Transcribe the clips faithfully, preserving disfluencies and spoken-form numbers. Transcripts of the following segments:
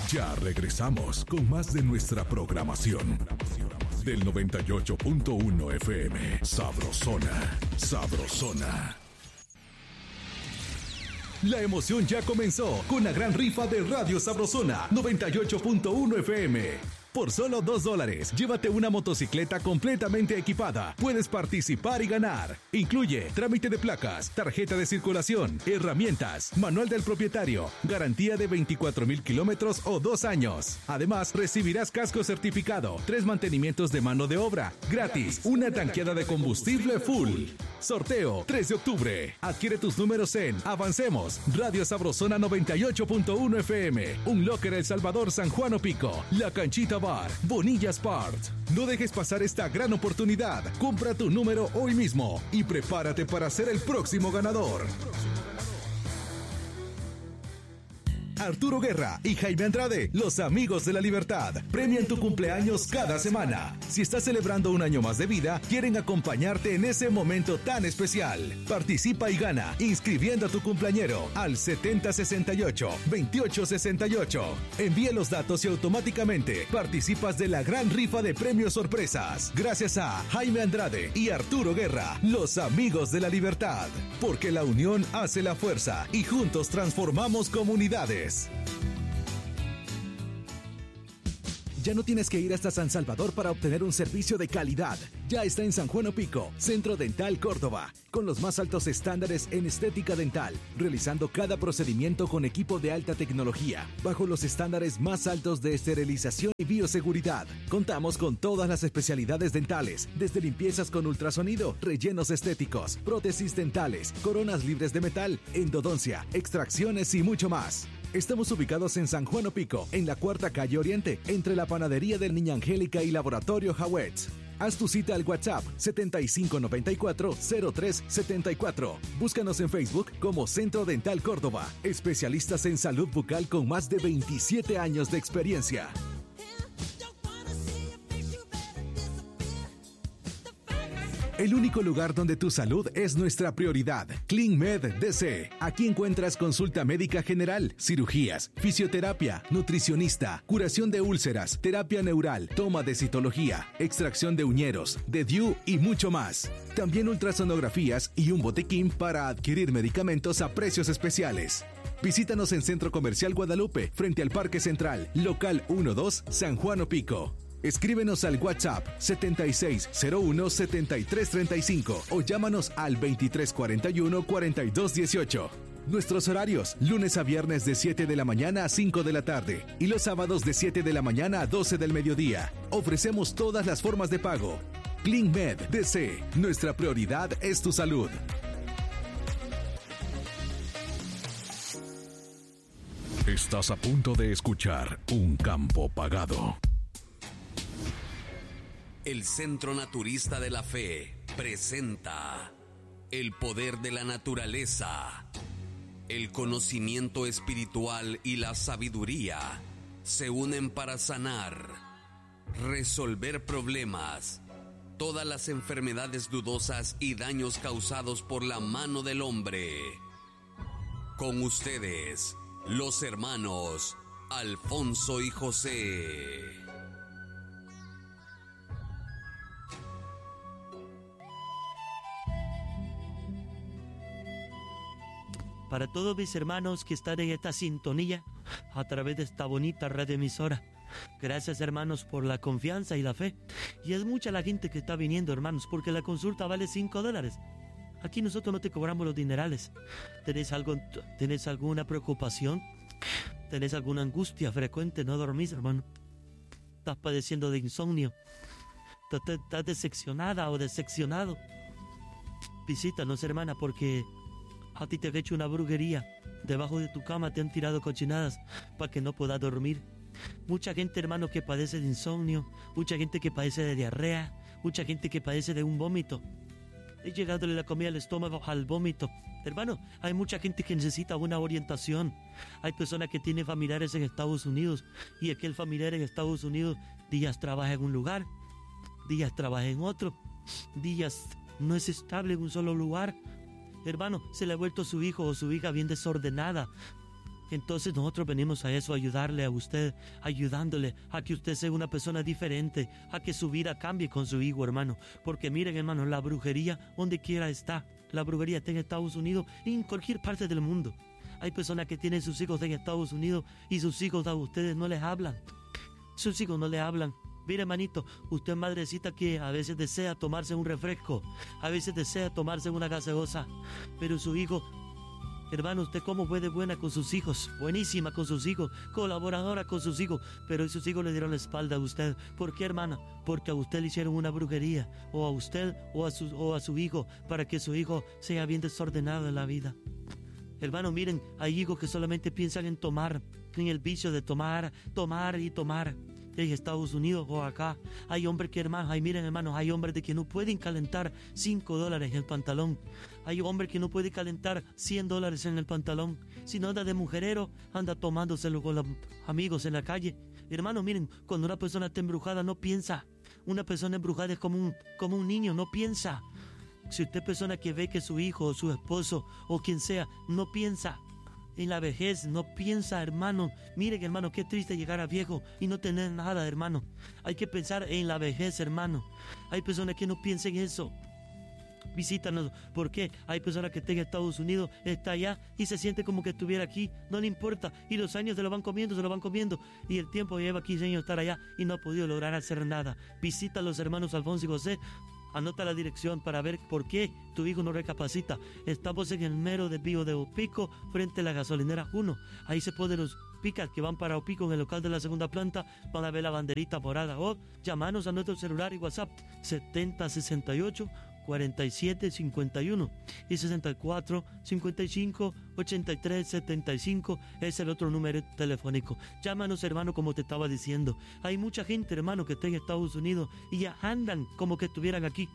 Ya regresamos con más de nuestra programación. Del noventa y ocho punto uno F M. Sabrosona, Sabrosona. La emoción ya comenzó con la gran rifa de Radio Sabrosona noventa y ocho punto uno F M. Por solo dos dólares, llévate una motocicleta completamente equipada. Puedes participar y ganar. Incluye trámite de placas, tarjeta de circulación, herramientas, manual del propietario, garantía de veinticuatro mil kilómetros o dos años. Además, recibirás casco certificado, tres mantenimientos de mano de obra, gratis, una tanqueada de combustible full. Sorteo tres de octubre. Adquiere tus números en Avancemos, Radio Sabrosona noventa y ocho punto uno F M, Un Locker El Salvador, San Juan Opico, La Canchita Bar, Bonilla Sport. No dejes pasar esta gran oportunidad. Compra tu número hoy mismo y prepárate para ser el próximo ganador. Arturo Guerra y Jaime Andrade, los amigos de la libertad, premian tu cumpleaños cada semana. Si estás celebrando un año más de vida, quieren acompañarte en ese momento tan especial. Participa y gana inscribiendo a tu cumpleañero al setenta sesenta y ocho veintiocho sesenta y ocho. Envía los datos y automáticamente participas de la gran rifa de premios sorpresas. Gracias a Jaime Andrade y Arturo Guerra, los amigos de la libertad. Porque la unión hace la fuerza y juntos transformamos comunidades. Ya no tienes que ir hasta San Salvador para obtener un servicio de calidad. Ya está en San Juan Opico, Centro Dental Córdoba, con los más altos estándares en estética dental, realizando cada procedimiento con equipo de alta tecnología, bajo los estándares más altos de esterilización y bioseguridad. Contamos con todas las especialidades dentales, desde limpiezas con ultrasonido, rellenos estéticos, prótesis dentales, coronas libres de metal, endodoncia, extracciones y mucho más. Estamos ubicados en San Juan Opico, en la Cuarta Calle Oriente, entre la Panadería del Niña Angélica y Laboratorio Hawetz. Haz tu cita al WhatsApp setenta y cinco noventa y cuatro cero tres setenta y cuatro. Búscanos en Facebook como Centro Dental Córdoba. Especialistas en salud bucal con más de veintisiete años de experiencia. El único lugar donde tu salud es nuestra prioridad. CleanMed D C. Aquí encuentras consulta médica general, cirugías, fisioterapia, nutricionista, curación de úlceras, terapia neural, toma de citología, extracción de uñeros, de D I U y mucho más. También ultrasonografías y un botiquín para adquirir medicamentos a precios especiales. Visítanos en Centro Comercial Guadalupe, frente al Parque Central, local uno dos, San Juan Opico. Escríbenos al WhatsApp setenta y seis cero uno setenta y tres treinta y cinco o llámanos al veintitrés cuarenta y uno cuarenta y dos dieciocho. Nuestros horarios, lunes a viernes de siete de la mañana a cinco de la tarde y los sábados de siete de la mañana a doce del mediodía. Ofrecemos todas las formas de pago. CleanMed D C, nuestra prioridad es tu salud. Estás a punto de escuchar Un Campo Pagado. El Centro Naturista de la Fe presenta el poder de la naturaleza. El conocimiento espiritual y la sabiduría se unen para sanar, resolver problemas, todas las enfermedades dudosas y daños causados por la mano del hombre. Con ustedes, los hermanos Alfonso y José. Para todos mis hermanos que están en esta sintonía a través de esta bonita red emisora, gracias hermanos por la confianza y la fe. Y es mucha la gente que está viniendo, hermanos, porque la consulta vale cinco dólares. Aquí nosotros no te cobramos los dinerales. ¿Tenés algo, tenés alguna preocupación? ¿Tenés alguna angustia frecuente? ¿No dormís, hermano? ¿Estás padeciendo de insomnio? ¿Estás decepcionada o decepcionado? Visítanos, hermana, porque a ti te han hecho una brujería. Debajo de tu cama te han tirado cochinadas para que no puedas dormir. Mucha gente, hermano, que padece de insomnio, mucha gente que padece de diarrea, mucha gente que padece de un vómito. He llegándole la comida al estómago, al vómito. Hermano, hay mucha gente que necesita una orientación. Hay personas que tienen familiares en Estados Unidos y aquel familiar en Estados Unidos días trabaja en un lugar, días trabaja en otro, días no es estable en un solo lugar. Hermano, se le ha vuelto su hijo o su hija bien desordenada. Entonces nosotros venimos a eso, a ayudarle a usted, ayudándole a que usted sea una persona diferente, a que su vida cambie con su hijo, hermano. Porque miren, hermano, la brujería donde quiera está. La brujería está en Estados Unidos y en cualquier parte del mundo. Hay personas que tienen sus hijos en Estados Unidos y sus hijos a ustedes no les hablan. Sus hijos no les hablan. Mire, hermanito, usted madrecita que a veces desea tomarse un refresco, a veces desea tomarse una gaseosa, pero su hijo, hermano, usted cómo fue de buena con sus hijos, buenísima con sus hijos, colaboradora con sus hijos, pero sus hijos le dieron la espalda a usted. ¿Por qué, hermana? Porque a usted le hicieron una brujería, o a usted o a su, o a su hijo, para que su hijo sea bien desordenado en la vida. Hermano, miren, hay hijos que solamente piensan en tomar, en el vicio de tomar, tomar y tomar. En Estados Unidos o acá hay hombres que, hermanos, hay, miren, hermanos, hay hombres de que no pueden calentar cinco dólares en el pantalón. Hay hombres que no pueden calentar cien dólares en el pantalón. Si no anda de mujerero, anda tomándoselo con los amigos en la calle. Hermanos, miren, cuando una persona está embrujada no piensa. Una persona embrujada es como un, como un niño, no piensa. Si usted es persona que ve que su hijo o su esposo o quien sea no piensa en la vejez, no piensa, hermano. Miren, hermano, qué triste llegar a viejo y no tener nada, hermano. Hay que pensar en la vejez, hermano. Hay personas que no piensan en eso. Visítanos. ¿Por qué? Hay personas que están en Estados Unidos, está allá y se siente como que estuviera aquí. No le importa. Y los años se lo van comiendo, se lo van comiendo. Y el tiempo lleva quince años estar allá y no ha podido lograr hacer nada. Visita a los hermanos Alfonso y José. Anota la dirección para ver por qué tu hijo no recapacita. Estamos en el mero desvío de Opico, frente a la gasolinera uno. Ahí se ponen los picas que van para Opico en el local de la segunda planta. Van a ver la banderita morada. O llamanos a nuestro celular y WhatsApp setenta sesenta y ocho cuarenta y siete cincuenta y uno y sesenta y cuatro cincuenta y cinco ochenta y tres setenta y cinco es el otro número telefónico. Llámanos, hermano, como te estaba diciendo. Hay mucha gente, hermano, que está en Estados Unidos y ya andan como que estuvieran aquí.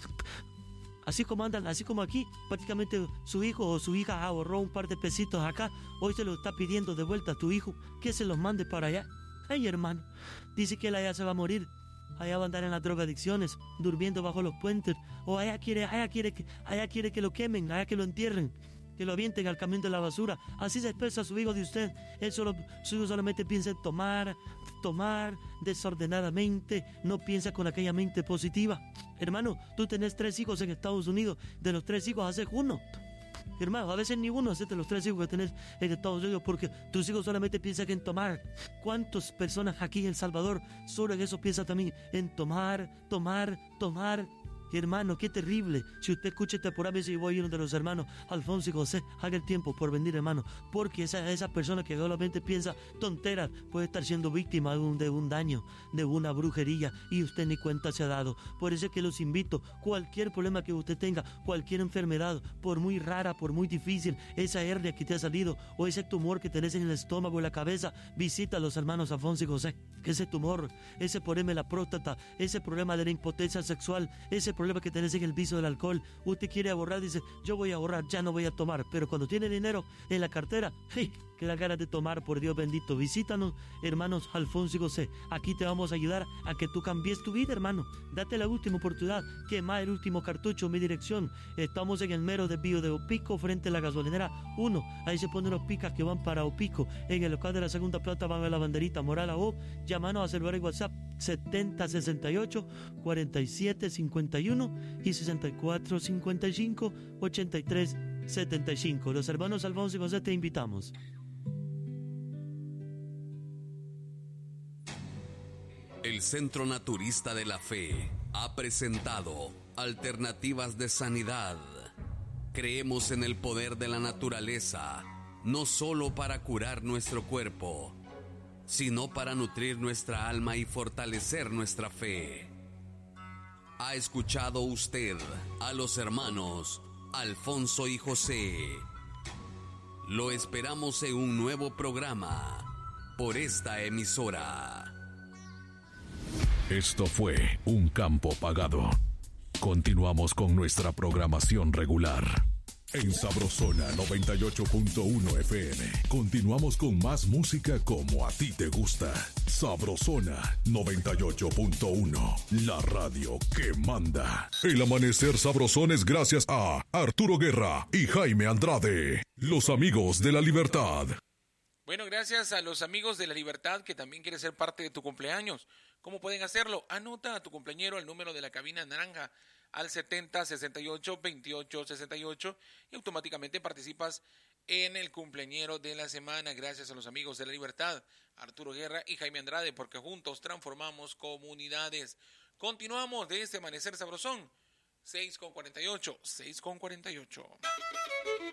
Así como andan, así como aquí, prácticamente su hijo o su hija ahorró un par de pesitos acá, hoy se lo está pidiendo de vuelta a tu hijo que se los mande para allá. Ay, hermano, dice que él allá se va a morir. Allá va a andar en las drogadicciones, durmiendo bajo los puentes, o allá quiere, allá quiere, que, allá quiere que lo quemen, allá que lo entierren, que lo avienten al camión de la basura. Así se expresa su hijo de usted. Él solo, su hijo solamente piensa en tomar, tomar desordenadamente, no piensa con aquella mente positiva. Hermano, tú tenés tres hijos en Estados Unidos, de los tres hijos haces uno. Hermano, a veces ni uno hace de los tres hijos que tenés en Estados Unidos porque tus hijos solamente piensan en tomar. ¿Cuántas personas aquí en El Salvador solo en eso piensan también? En tomar, tomar, tomar. Hermano, qué terrible. Si usted escucha este programa y dice, voy a uno de los hermanos Alfonso y José, haga el tiempo por venir, hermano, porque esa, esa persona que solamente piensa tonteras puede estar siendo víctima de un, de un daño, de una brujería, y usted ni cuenta se ha dado. Por eso es que los invito, cualquier problema que usted tenga, cualquier enfermedad, por muy rara, por muy difícil, esa hernia que te ha salido o ese tumor que tenés en el estómago o en la cabeza, visita a los hermanos Alfonso y José. Que ese tumor, ese problema de la próstata, ese problema de la impotencia sexual, ese problema que tenés en el vicio del alcohol, usted quiere ahorrar, dice, yo voy a ahorrar, ya no voy a tomar, pero cuando tiene dinero en la cartera, hey, que da ganas de tomar, por Dios bendito. Visítanos, hermanos Alfonso y José. Aquí te vamos a ayudar a que tú cambies tu vida, hermano. Date la última oportunidad, quema el último cartucho, mi dirección. Estamos en el mero desvío de Opico, frente a la gasolinera uno. Ahí se ponen los picas que van para Opico. En el local de la segunda planta van a la banderita morada o llámanos a celular y WhatsApp setenta sesenta y ocho cuarenta y siete cincuenta y uno y sesenta y cuatro cincuenta y cinco ochenta y tres setenta y cinco. Los hermanos Alfonso y José te invitamos. El Centro Naturista de la Fe ha presentado Alternativas de Sanidad. Creemos en el poder de la naturaleza, no solo para curar nuestro cuerpo, sino para nutrir nuestra alma y fortalecer nuestra fe. ¿Ha escuchado usted a los hermanos Alfonso y José? Lo esperamos en un nuevo programa por esta emisora. Esto fue Un Campo Pagado. Continuamos con nuestra programación regular. En Sabrosona noventa y ocho punto uno F M. Continuamos con más música como a ti te gusta. Sabrosona noventa y ocho punto uno. La radio que manda. El amanecer sabrosón es gracias a Arturo Guerra y Jaime Andrade. Los amigos de la libertad. Bueno, gracias a los amigos de La Libertad que también quieren ser parte de tu cumpleaños. ¿Cómo pueden hacerlo? Anota a tu cumpleañero el número de la cabina naranja al setenta, sesenta y ocho, veintiocho, sesenta y ocho y automáticamente participas en el cumpleañero de la semana. Gracias a los amigos de La Libertad, Arturo Guerra y Jaime Andrade, porque juntos transformamos comunidades. Continuamos de este amanecer sabrosón. seis con cuarenta y ocho, seis con cuarenta y ocho.